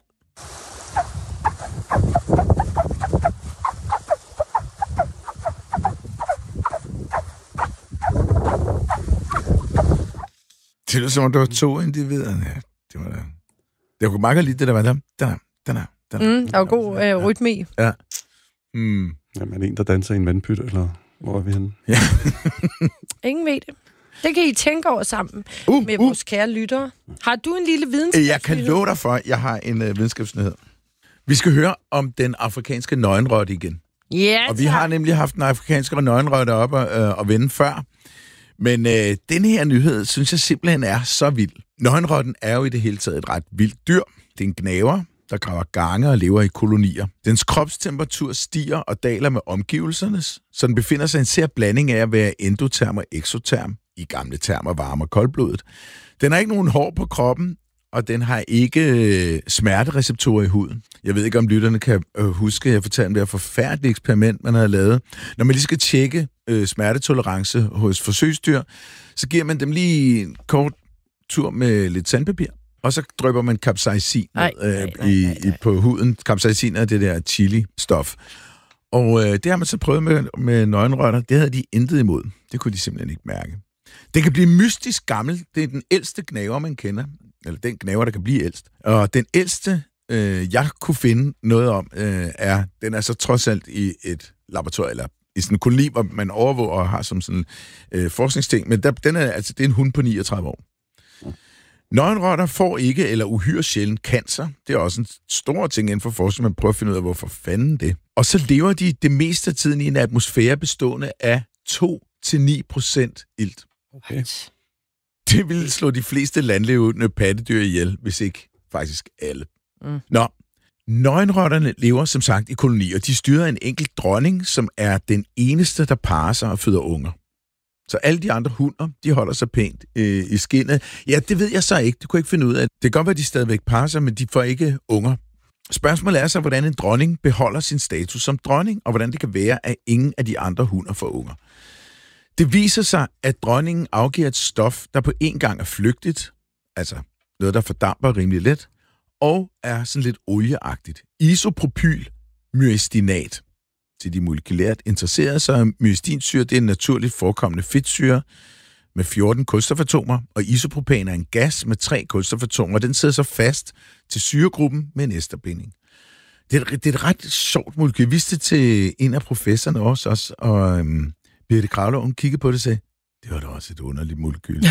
Det var som om, der var 2 individer. Ja, det var der. Det var meget lide, det der var der. Der var god rytme i. Ja. Jamen, en, der danser i en vandpyt, eller hvor er vi henne? Ja. Ingen ved det. Det kan I tænke over sammen med vores kære lyttere. Har du en lille videnskabsnyhed? Jeg kan love dig for, at jeg har en videnskabsnyhed. Vi skal høre om den afrikanske nøgenrotte igen. Ja, og vi har nemlig haft den afrikanske nøgenrotte op og vende før. Men den her nyhed, synes jeg simpelthen er så vild. Nøgenrotten er jo i det hele taget et ret vildt dyr. Det er en gnaver, der graver gange og lever i kolonier. Dens kropstemperatur stiger og daler med omgivelsernes, så den befinder sig i en sær blanding af at være endoterm og eksoterm, i gamle termer varme og koldblodet. Den har ikke nogen hår på kroppen, og den har ikke smertereceptorer i huden. Jeg ved ikke, om lytterne kan huske, at jeg fortalte om det her forfærdelige eksperiment, man havde lavet. Når man lige skal tjekke smertetolerance hos forsøgsdyr, så giver man dem lige en kort tur med lidt sandpapir, og så drypper man capsaicin på huden. Capsaicin er det der chili-stof. Og det har man så prøvet med nøgenrotter. Det havde de intet imod. Det kunne de simpelthen ikke mærke. Det kan blive mystisk gammel. Det er den ældste gnaver, man kender. Eller den gnaver, der kan blive ældst. Og den ældste, jeg kunne finde noget om, den er så trods alt i et laboratorium, eller i sådan en koloni, hvor man overvåger og har som sådan forskningsting. Men det er en hund på 39 år. Nøgenrotter får ikke eller uhyre sjældent cancer. Det er også en stor ting inden for forskning, man prøver at finde ud af, hvorfor fanden det. Og så lever de det meste af tiden i en atmosfære bestående af 2-9% ilt. Okay. Det ville slå de fleste landlevende pattedyr ihjel, hvis ikke faktisk alle. Nå, nøgenrotterne lever som sagt i kolonier. De styrer en enkelt dronning, som er den eneste, der parrer sig og føder unger. Så alle de andre hunder, de holder sig pænt i skindet. Ja, det ved jeg så ikke. Det kunne jeg ikke finde ud af. Det kan godt være, at de stadigvæk parrer sig, men de får ikke unger. Spørgsmålet er så, hvordan en dronning beholder sin status som dronning, og hvordan det kan være, at ingen af de andre hunder får unger. Det viser sig, at dronningen afgiver et stof, der på en gang er flygtigt, altså noget, der fordamper rimelig let, og er sådan lidt olieagtigt. Isopropylmyostinat. Til de molekylært interesserede, så myostinsyre, det er en naturligt forekommende fedtsyre med 14 kulstofatomer, og isopropan er en gas med 3 kulstofatomer, og den sidder så fast til syregruppen med en esterbinding. Det er et ret sjovt molekyl. Jeg viste det til en af professorerne også, og Birte Kravlov, hun kiggede på det og sagde, det var da også et underligt molekyl.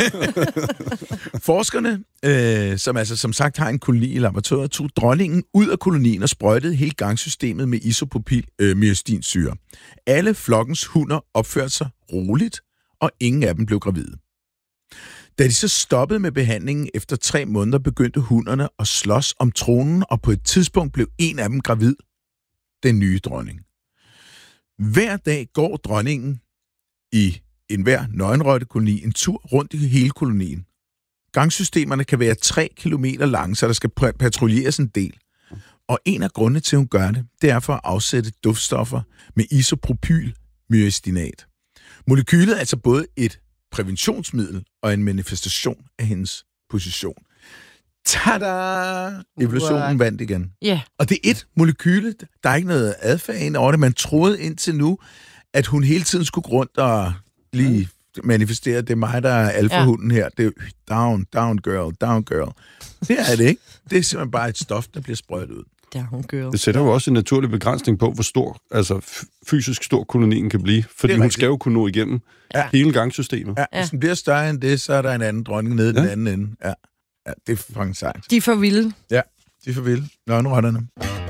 Forskerne, som altså som sagt har en koloni i laboratoriet, tog dronningen ud af kolonien og sprøjtede hele gangsystemet med isopropylmyostinsyre. Alle flokkens hunder opførte sig roligt, og ingen af dem blev gravide. Da de så stoppede med behandlingen efter 3 måneder, begyndte hunderne at slås om tronen, og på et tidspunkt blev en af dem gravid, den nye dronning. Hver dag går dronningen i enhver nøgenrottekoloni en tur rundt i hele kolonien. Gangsystemerne kan være 3 kilometer lange, så der skal patruljeres en del. Og en af grundene til, at hun gør det er for at afsætte duftstoffer med isopropylmyostinat. Molekylet er altså både et præventionsmiddel og en manifestation af hendes position. Tada! Evolutionen vandt igen. Yeah. Og det er et molekyle. Der er ikke noget adfærd ind over det. Man troede indtil nu, at hun hele tiden skulle gå rundt og lige manifestere, det er mig, der er alfahunden her. Det er down girl. Det er det ikke. Det er simpelthen bare et stof, der bliver sprøjtet ud. Down girl. Det sætter jo også en naturlig begrænsning på, hvor stor, altså fysisk stor kolonien kan blive. Fordi hun skal jo kunne nå igennem hele gangsystemet. Ja, hvis den bliver større end det, så er der en anden dronning nede i den anden ende. Ja, det er faktisk sejt. De er for vilde. Ja, de er for vilde. Nøgenrotterne.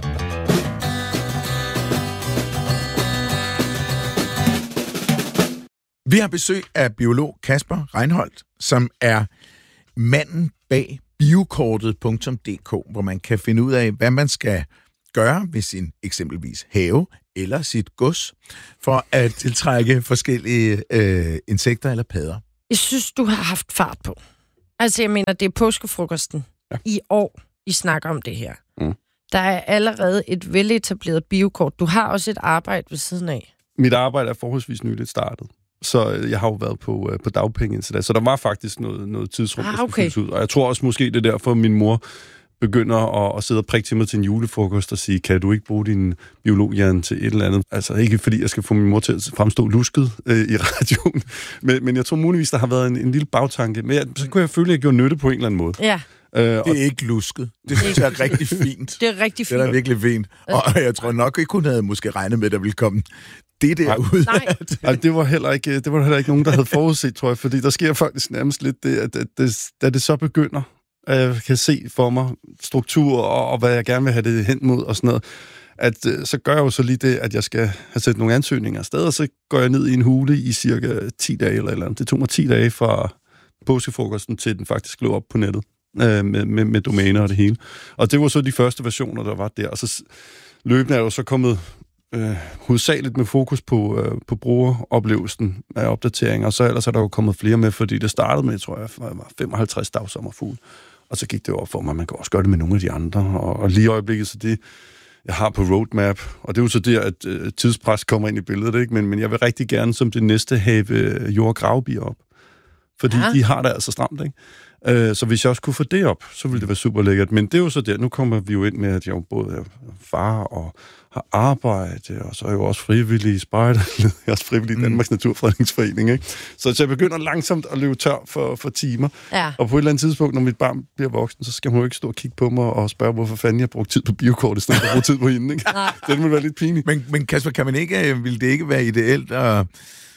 Vi har besøg af biolog Kasper Reinholdt, som er manden bag biokortet.dk, hvor man kan finde ud af, hvad man skal gøre ved sin eksempelvis have eller sit gods, for at tiltrække forskellige insekter eller padder. Jeg synes, du har haft fart på. Altså, jeg mener, det er påskefrokosten i år, I snakker om det her. Der er allerede et veletableret biokort. Du har også et arbejde ved siden af. Mit arbejde er forholdsvis nyligt startet. Så jeg har jo været på dagpenge indtil da. Så der var faktisk noget tidsrum, der skulle fyldes ud. Og jeg tror også måske, det er derfor, min mor begynder at sidde og prikke til mig til en julefrokost og sige, kan du ikke bruge din biologhjerne til et eller andet? Altså ikke fordi jeg skal få min mor til at fremstå lusket i radioen, men jeg tror muligvis, der har været en lille bagtanke. Men så kunne jeg føle, at jeg gjorde nytte på en eller anden måde. Ja. Det er ikke lusket. Det synes jeg er rigtig fint. Det er rigtig fint. Det er virkelig fint. Og jeg tror nok ikke, hun havde måske regnet med, at der ville komme det derude. Nej, det var heller ikke nogen, der havde forudset, tror jeg, fordi der sker faktisk nærmest lidt det, at da det så begynder, jeg kan se for mig struktur og hvad jeg gerne vil have det hen mod og sådan noget, at så gør jeg jo så lige det, at jeg skal have sat nogle ansøgninger afsted, og så går jeg ned i en hule i cirka 10 dage eller andet. Det tog mig 10 dage fra påskefrokosten til den faktisk lå op på nettet med domæner og det hele. Og det var så de første versioner, der var der. Og så løbende er jo så kommet hovedsageligt med fokus på brugeroplevelsen af opdateringer, og så ellers er der jo kommet flere med, fordi det startede med, tror jeg, var 55 dagsommerfugle. Og så gik det op for mig, at man kan også gøre det med nogle af de andre. Og lige i øjeblikket, så det, jeg har på roadmap, og det er jo så der, at tidspres kommer ind i billedet, ikke? Men jeg vil rigtig gerne som det næste have jord- og gravbier op. Fordi de har det altså stramt, ikke? Så hvis jeg også kunne få det op, så ville det være super lækkert. Men det er jo så der, nu kommer vi jo ind med, at jeg jo både er far og har arbejde, og så er jeg jo også frivillig i spejder. Jeg er også frivillig i Danmarks Naturfredningsforening, ikke? Så jeg begynder langsomt at løbe tør for timer. Ja. Og på et eller andet tidspunkt, når mit barn bliver voksen, så skal man jo ikke stå og kigge på mig og spørge, hvorfor fanden jeg brugt tid på biokortet, i stedet for at bruge tid på hende, ikke? Det må være lidt pinligt. Men Kasper, vil det ikke være ideelt at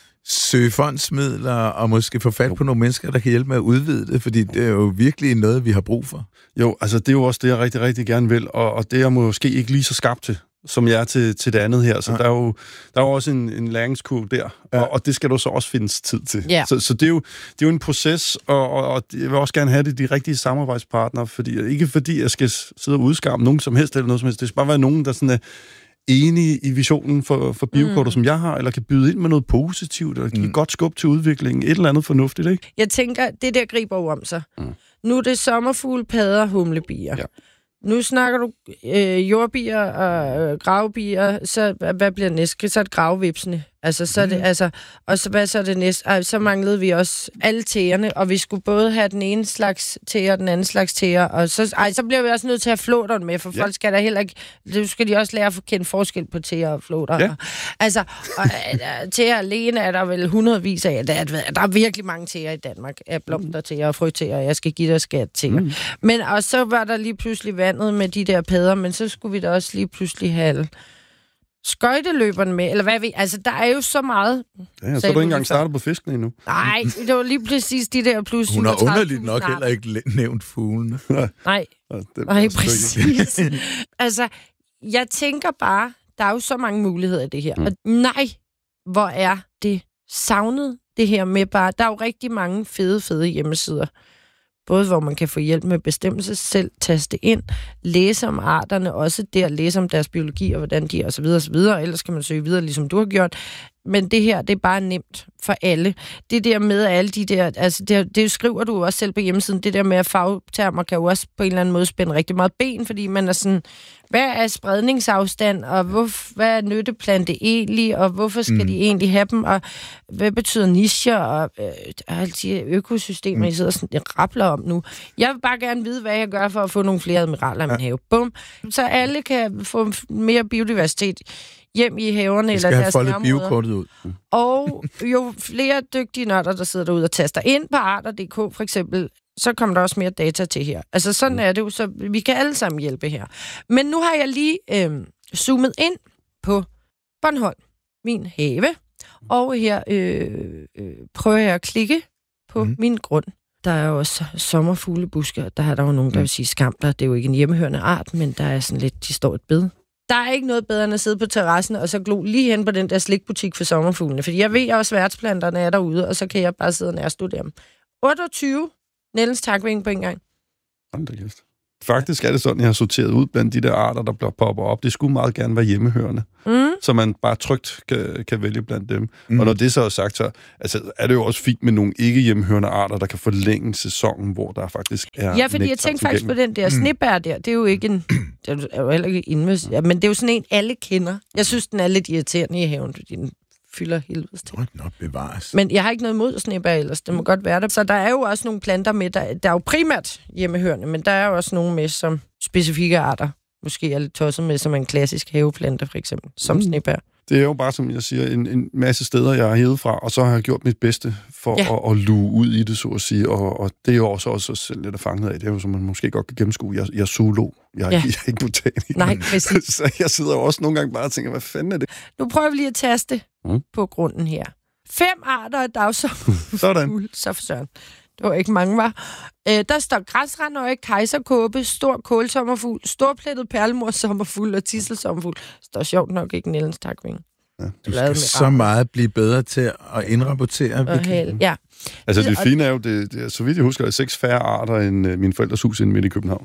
søge fondsmidler og måske få fat på nogle mennesker, der kan hjælpe med at udvide det, fordi det er jo virkelig noget, vi har brug for. Jo, altså det er jo også det, jeg rigtig, rigtig gerne vil, og det er jeg måske ikke lige så skarpt til, som jeg er til det andet her. Så der er jo også en læringskurve der, og det skal du så også findes tid til. Yeah. Så det er jo en proces, og jeg vil også gerne have de rigtige samarbejdspartnere, ikke fordi jeg skal sidde og udskamme nogen som helst eller noget som helst. Det skal bare være nogen, der sådan er enige i visionen for biokorter, som jeg har, eller kan byde ind med noget positivt, eller give godt skub til udviklingen, et eller andet fornuftigt, ikke? Jeg tænker, det der griber jo om sig. Nu er det sommerfugle, padder, humlebier. Ja. Nu snakker du jordbier og gravbier, så hvad bliver næste? Så er det gravvipsene. Altså, så er det, og så, hvad så er det næste? Så manglede vi også alle tæerne, og vi skulle både have den ene slags tæer og den anden slags tæer, og så bliver vi også nødt til at have flåteren med, for folk skal der heller ikke, nu skal de også lære at kende forskel på tæer og flåter. Ja. Altså, tæer alene er der vel hundredvis af, der er virkelig mange tæer i Danmark, af blomstertæer og frøtæer, jeg skal give dig skat tæer. Men og så var der lige pludselig vandet med de der padder, men så skulle vi da også lige pludselig have skøjteløberne med, eller hvad vi... Altså, der er jo så meget... Ja, så er du ikke engang startet på fiskene endnu. Nej, det var lige præcis de der plus... Hun har underligt nok heller ikke nævnt fuglene. Nej, præcis. Altså, jeg tænker bare, der er jo så mange muligheder i det her. Og nej, hvor er det savnet, det her med bare... Der er jo rigtig mange fede hjemmesider. Både hvor man kan få hjælp med bestemmelse, selv taste ind, læse om arterne, også der læse om deres biologi og hvordan de er osv. Ellers kan man søge videre, ligesom du har gjort. Men det her, det er bare nemt for alle. Det der med alle de der, altså det skriver du også selv på hjemmesiden, det der med at fagtermer kan jo også på en eller anden måde spænde rigtig meget ben, fordi man er sådan, hvad er spredningsafstand, og hvad er nytteplante egentlig, og hvorfor skal de egentlig have dem, og hvad betyder nicher, og alle de økosystemer, I sidder sådan og rappler om nu. Jeg vil bare gerne vide, hvad jeg gør for at få nogle flere admiraler i min have. Bum. Så alle kan få mere biodiversitet hjem i haverne eller deres nærområder. Vi skal have foldet biokortet ud. Og jo flere dygtige nørder, der sidder derude og taster ind på arter.dk for eksempel, så kommer der også mere data til her. Altså sådan er det jo, så vi kan alle sammen hjælpe her. Men nu har jeg lige zoomet ind på Bornholm, min have, og her prøver jeg at klikke på min grund. Der er jo også sommerfuglebuske, der er der jo nogen, der vil sige skamler. Det er jo ikke en hjemmehørende art, men der er sådan lidt, de står et bed. Der er ikke noget bedre end at sidde på terrassen og så glo lige hen på den der slikbutik for sommerfuglene. Fordi jeg ved også, at værtsplanterne er derude, og så kan jeg bare sidde og nærstudere dem. 28 Niels takving på en gang. Faktisk er det sådan, jeg har sorteret ud blandt de der arter, der popper op. Det skulle meget gerne være hjemmehørende. Så man bare trygt kan vælge blandt dem. Og når det så er sagt, så er det jo også fint med nogle ikke-hjemmehørende arter, der kan forlænge sæsonen, hvor der faktisk er... Ja, fordi jeg tænkte faktisk på den der snebær der. Det er jo ikke en... Det er jo heller ikke indvist. Men det er jo sådan en, alle kender. Jeg synes, den er lidt irriterende i haven, fordi den fylder helvedes til. Bevares. Men jeg har ikke noget imod snebær ellers. Det må godt være der. Så der er jo også nogle planter med, der er jo primært hjemmehørende, men der er jo også nogle med, som specifikke arter måske er lidt tosset med, som en klassisk haveplante, for eksempel, som snebær. Det er jo bare, som jeg siger, en masse steder, jeg har hævet fra, og så har jeg gjort mit bedste for at luge ud i det, så at sige. Og det er jo også selv lidt fanget af. Det er jo, som man måske godt kan gennemskue. Jeg er zoolog. Jeg er ikke botaniker. Nej, præcis. Så jeg sidder jo også nogle gange bare og tænker, hvad fanden er det? Nu prøver vi lige at taste på grunden her. 5 arter af dagsommerfugl. Sådan. Så for søren. Det var ikke mange, var. Der står græsrandøje, kejserkåbe, stor kålsommerfugl, storplettet perlemorsommerfugl og tidselsommerfugl. Der står sjovt nok ikke Nellens takvinge. Ja, du skal så meget blive bedre til at indrapportere. Ja. Altså det fine er jo, det er, så vidt jeg husker, 6 færre arter end mine forældres hus inde midt i København.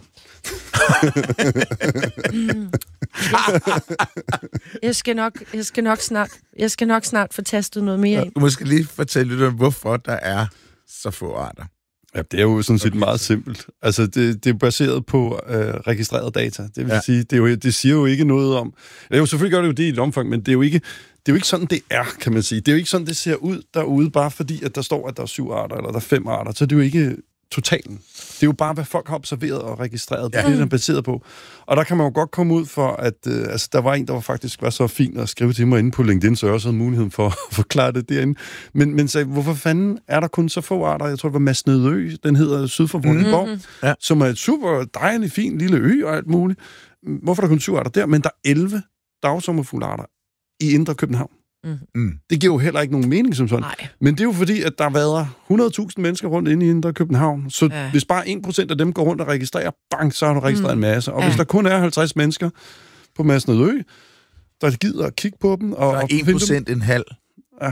Jeg skal nok snart få tastet noget mere ind. Du måske lige fortælle lidt om, hvorfor der er så få arter. Ja, det er jo sådan set meget simpelt. Altså, det er baseret på registrerede data. Det vil sige, det siger jo ikke noget om... Det er jo selvfølgelig gør det jo det i et omfang, men det er jo ikke sådan, det er, kan man sige. Det er jo ikke sådan, det ser ud derude, bare fordi, at der står, at der er 7 arter, eller der er 5 arter. Så det er jo ikke totalen. Det er jo bare, hvad folk har observeret og registreret. Det er det, der er baseret på. Og der kan man jo godt komme ud for, at der var en, der faktisk var så fin at skrive til mig inde på LinkedIn, så jeg også havde muligheden for at forklare det derinde. Men sagde, hvorfor fanden er der kun så få arter? Jeg tror, det var Masnedø, den hedder syd for Vordingborg, som er et super dejlig, fin lille ø og alt muligt. Hvorfor er der kun 7 arter der? Men der er 11 dagsommerfuglarter i Indre København. Det giver jo heller ikke nogen mening som sådan. Nej. Men det er jo fordi, at der har været 100.000 mennesker rundt inde i Indre København. Så hvis bare 1% af dem går rundt og registrerer, bang, så har du registreret en masse. Og hvis der kun er 50 mennesker på Masnedø, der gider at kigge på dem... Og så er 1% en halv. Ja.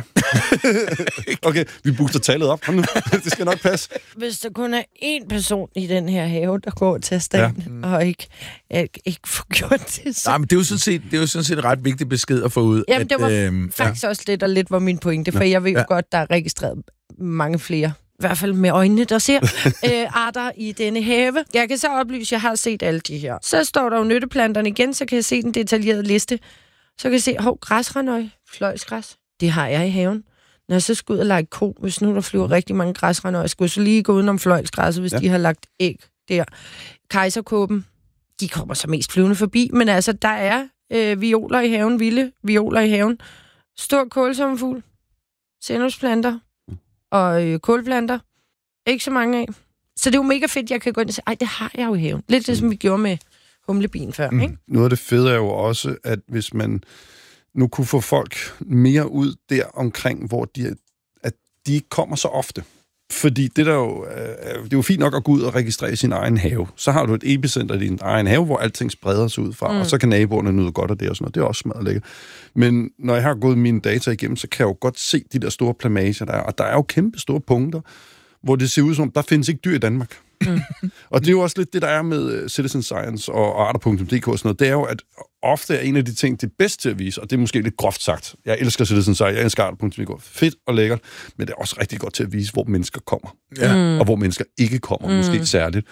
Okay, vi booster tallet op. Det skal nok passe. Hvis der kun er 1 person i den her have, der går til stand, og ikke får gjort det. Så... Nej, men det er jo sådan set et ret vigtigt besked at få ud. Jamen, det var faktisk også lidt var min pointe, for jeg ved jo godt, der er registreret mange flere. I hvert fald med øjnene, der ser arter i denne have. Jeg kan så oplyse, at jeg har set alle de her. Så står der jo nytteplanterne igen, så kan jeg se den detaljerede liste. Så kan jeg se, græsrandøj, fløjsgræs. Det har jeg i haven. Når jeg så skal ud og lege ko, hvis nu der flyver rigtig mange græsrandøjer, skulle jeg så lige gå udenom fløjlsgræsset, hvis de har lagt æg der. Kejserkåben, de kommer så mest flyvende forbi, men altså, der er violer i haven, vilde violer i haven, stor kålsommerfugl, senapsplanter og kålplanter. Ikke så mange af. Så det er jo mega fedt, jeg kan gå ind og sige, ej, det har jeg jo i haven. Lidt det, som vi gjorde med humlebien før, ikke? Noget af det fede er jo også, at hvis man nu kunne få folk mere ud der omkring, hvor de ikke kommer så ofte. Fordi det er jo fint nok at gå ud og registrere sin egen have. Så har du et epicenter i din egen have, hvor alting spreder sig ud fra, og så kan naboerne nyde godt af det og sådan noget. Det er også smadret lækkert. Men når jeg har gået mine data igennem, så kan jeg jo godt se de der store plamager, der er. Og der er jo kæmpe store punkter, hvor det ser ud som, der findes ikke dyr i Danmark. Og det er jo også lidt det, der er med Citizen Science og arter.dk og sådan noget. Det er jo, at ofte er en af de ting, det er bedst til at vise, og det er måske lidt groft sagt. Jeg elsker Citizen Science, jeg elsker arter.dk. Fedt og lækkert, men det er også rigtig godt til at vise, hvor mennesker kommer. Og hvor mennesker ikke kommer, måske særligt.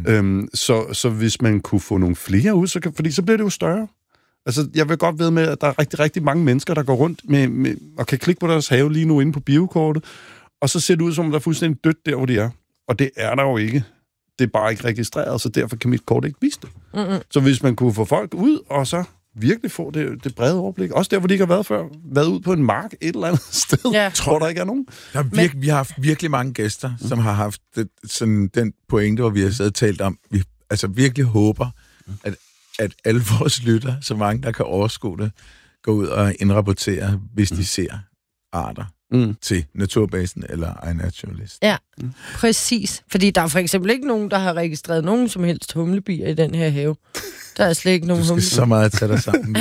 Så hvis man kunne få nogle flere ud, fordi så bliver det jo større. Altså, jeg vil godt ved med, at der er rigtig, rigtig mange mennesker, der går rundt med og kan klikke på deres have lige nu inde på biokortet, og så ser det ud som, der er fuldstændig dødt der, hvor de er. Og det er der jo ikke. Det er bare ikke registreret, så derfor kan mit kort ikke vise det. Så hvis man kunne få folk ud, og så virkelig få det brede overblik, også der, hvor de ikke har været før, været ud på en mark et eller andet sted, tror der ikke er nogen. Vi har haft virkelig mange gæster, som har haft sådan den pointe, hvor vi har siddet og talt om, vi altså virkelig håber, at alle vores lytter, så mange, der kan overskue det, går ud og indrapportere, hvis de ser arter til Naturbasen eller iNaturalist. Ja, præcis. Fordi der er for eksempel ikke nogen, der har registreret nogen som helst humlebier i den her have. Der er slet ikke nogen humlebier. Du skal så meget at tage dig sammen.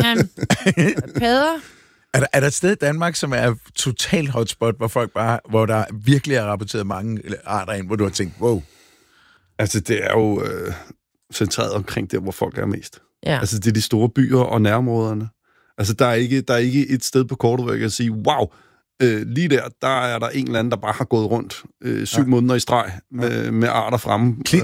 Padder? Er der et sted i Danmark, som er totalt hotspot, hvor der virkelig er rapporteret mange arter ind, hvor du har tænkt, wow? Altså, det er jo... centreret omkring der, hvor folk er mest. Ja. Altså, det er de store byer og nærområderne. Altså, der er ikke et sted på kortet, hvor jeg kan sige, wow, lige der er der en eller anden, der bare har gået rundt 7 måneder i streg med arter fremme.